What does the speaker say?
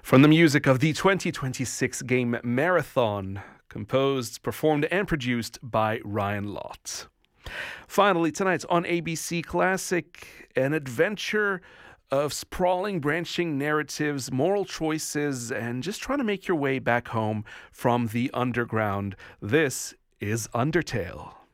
From the music of the 2026 game Marathon, composed, performed, and produced by Ryan Lott. Finally, tonight on ABC Classic, an adventure of sprawling, branching narratives, moral choices, and just trying to make your way back home from the underground. This is Undertale.